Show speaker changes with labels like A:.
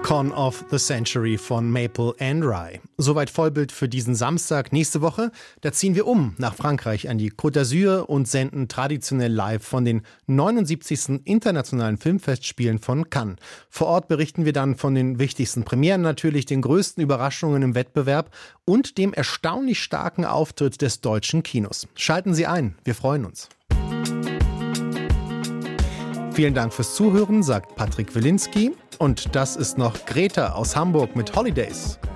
A: Con of the Century von Maple & Rye. Soweit Vollbild für diesen Samstag. Nächste Woche, da ziehen wir nach Frankreich an die Côte d'Azur und senden traditionell live von den 79. Internationalen Filmfestspielen von Cannes. Vor Ort berichten wir dann von den wichtigsten Premieren, natürlich den größten Überraschungen im Wettbewerb und dem erstaunlich starken Auftritt des deutschen Kinos. Schalten Sie ein, wir freuen uns. Vielen Dank fürs Zuhören, sagt Patrick Wilinski. Und das ist noch Greta aus Hamburg mit Holidays.